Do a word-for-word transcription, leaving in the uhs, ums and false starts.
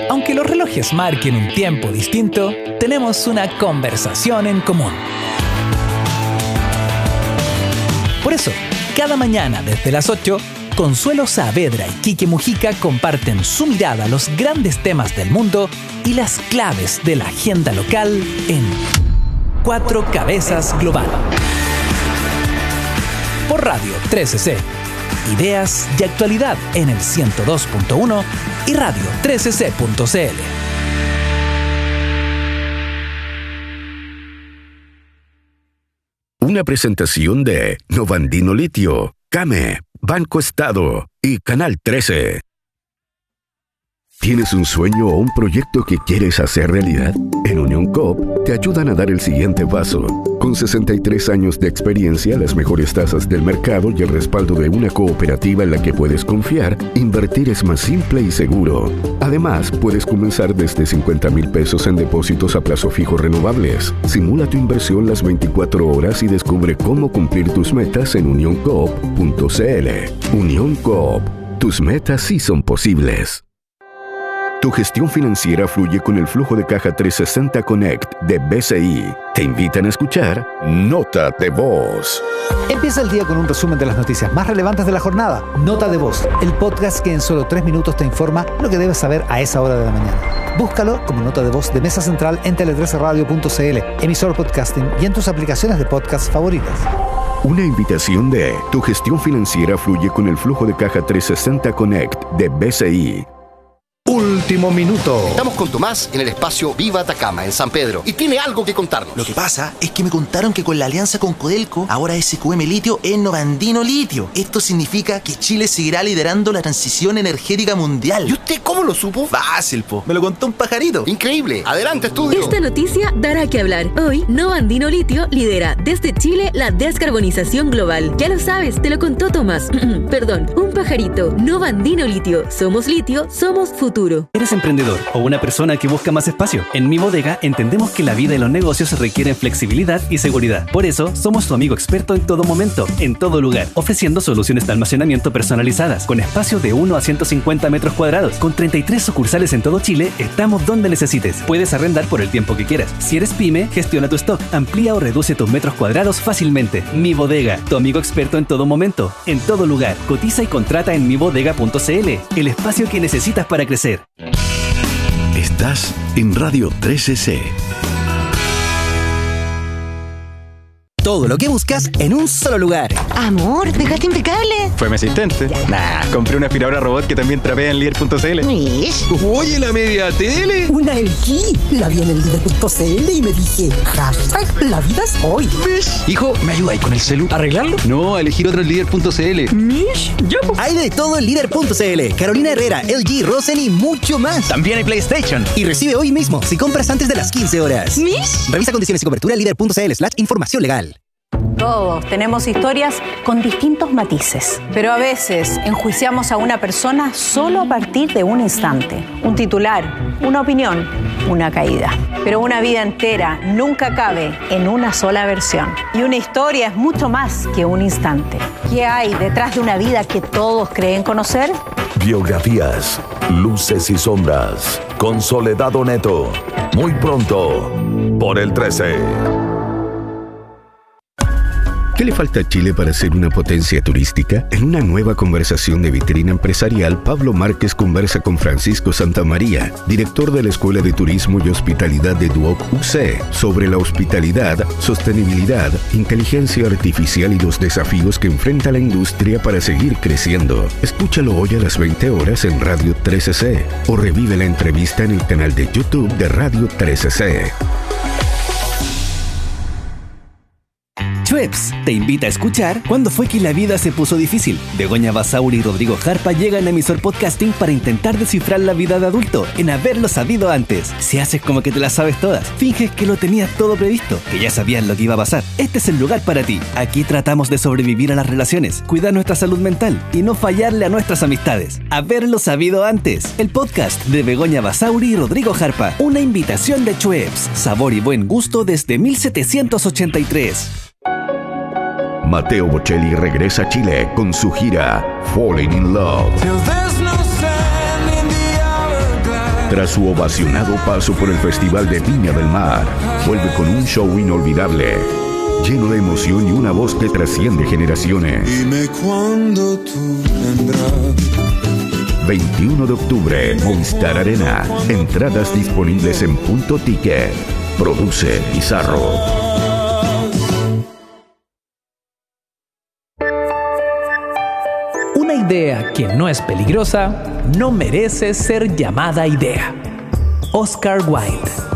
Aunque los relojes marquen un tiempo distinto, tenemos una conversación en común. Por eso, cada mañana desde las ocho, Consuelo Saavedra y Quique Mujica comparten su mirada a los grandes temas del mundo y las claves de la agenda local en Cuatro Cabezas Global. Por Radio trece ce. Ideas y actualidad en el ciento dos punto uno y radio trece ce punto ce ele. Una presentación de Novandino Litio, Came, Banco Estado y Canal trece. ¿Tienes un sueño o un proyecto que quieres hacer realidad? En Unión Coop te ayudan a dar el siguiente paso. Con sesenta y tres años de experiencia, las mejores tasas del mercado y el respaldo de una cooperativa en la que puedes confiar, invertir es más simple y seguro. Además, puedes comenzar desde cincuenta mil pesos en depósitos a plazo fijo renovables. Simula tu inversión las veinticuatro horas y descubre cómo cumplir tus metas en unión coop punto ce ele. Unión Coop. Tus metas sí son posibles. Tu gestión financiera fluye con el flujo de caja trescientos sesenta Connect de B C I. Te invitan a escuchar Nota de Voz. Empieza el día con un resumen de las noticias más relevantes de la jornada. Nota de Voz, el podcast que en solo tres minutos te informa lo que debes saber a esa hora de la mañana. Búscalo como Nota de Voz de Mesa Central en tele trece radio punto ce ele, emisor podcasting y en tus aplicaciones de podcast favoritas. Una invitación de Tu gestión financiera fluye con el flujo de caja trescientos sesenta Connect de B C I. Último minuto. Estamos con Tomás en el espacio Viva Atacama, en San Pedro, y tiene algo que contarnos. Lo que pasa es que me contaron que con la alianza con Codelco, ahora ese cu eme Litio es Novandino Litio. Esto significa que Chile seguirá liderando la transición energética mundial. ¿Y usted cómo lo supo? Fácil, po. Me lo contó un pajarito. Increíble. Adelante, estudio. Esta noticia dará que hablar. Hoy, Novandino Litio lidera desde Chile la descarbonización global. Ya lo sabes, te lo contó Tomás. Perdón, un pajarito. Novandino Litio. Somos litio, somos futuro. ¿Eres emprendedor o una persona que busca más espacio? En Mi Bodega entendemos que la vida y los negocios requieren flexibilidad y seguridad. Por eso, somos tu amigo experto en todo momento, en todo lugar, ofreciendo soluciones de almacenamiento personalizadas, con espacio de uno a ciento cincuenta metros cuadrados. Con treinta y tres sucursales en todo Chile, estamos donde necesites. Puedes arrendar por el tiempo que quieras. Si eres pyme, gestiona tu stock, amplía o reduce tus metros cuadrados fácilmente. Mi Bodega, tu amigo experto en todo momento, en todo lugar. Cotiza y contrata en mi bodega punto ce ele, el espacio que necesitas para crecer. Estás en Radio trece ce. Todo lo que buscas en un solo lugar. Amor, ¿dejaste impecable? Fue mi asistente. Nah, compré una aspiradora robot que también trapea en líder punto ce ele. ¿Mish? Oye, la media tele. Una L G. La vi en el líder punto ce ele y me dije, hashtag, la vida es hoy. Mish. Hijo, ¿me ayudáis con el celu? ¿Arreglarlo? No, a elegir otro líder punto ce ele. Mish, ya. Hay de todo en líder punto ce ele. Carolina Herrera, L G, Rosen y mucho más. También hay PlayStation. Y recibe hoy mismo si compras antes de las quince horas. Mish. Revisa condiciones y cobertura en líder punto ce ele slash información legal. Todos tenemos historias con distintos matices, pero a veces enjuiciamos a una persona solo a partir de un instante, un titular, una opinión, una caída. Pero una vida entera nunca cabe en una sola versión. Y una historia es mucho más que un instante. ¿Qué hay detrás de una vida que todos creen conocer? Biografías, luces y sombras, con Soledad Oneto. Muy pronto, por el trece. ¿Qué le falta a Chile para ser una potencia turística? En una nueva conversación de Vitrina Empresarial, Pablo Márquez conversa con Francisco Santamaría, director de la Escuela de Turismo y Hospitalidad de Duoc U C, sobre la hospitalidad, sostenibilidad, inteligencia artificial y los desafíos que enfrenta la industria para seguir creciendo. Escúchalo hoy a las veinte horas en Radio trece ce o revive la entrevista en el canal de YouTube de Radio trece ce. Schweppes te invita a escuchar ¿Cuándo fue que la vida se puso difícil? Begoña Basauri y Rodrigo Jarpa llegan a Emisor Podcasting para intentar descifrar la vida de adulto en haberlo sabido antes. Si haces como que te las sabes todas, finges que lo tenías todo previsto, que ya sabías lo que iba a pasar. Este es el lugar para ti. Aquí tratamos de sobrevivir a las relaciones, cuidar nuestra salud mental y no fallarle a nuestras amistades. Haberlo sabido antes. El podcast de Begoña Basauri y Rodrigo Jarpa. Una invitación de Schweppes. Sabor y buen gusto desde mil setecientos ochenta y tres. Matteo Bocelli regresa a Chile con su gira Falling in Love. Tras su ovacionado paso por el Festival de Viña del Mar, vuelve con un show inolvidable, lleno de emoción y una voz que trasciende generaciones. Dime cuándo tú vendrás. veintiuno de octubre, Movistar Arena. Entradas disponibles en Punto Ticket. Produce Pizarro. Una idea que no es peligrosa no merece ser llamada idea. Oscar Wilde.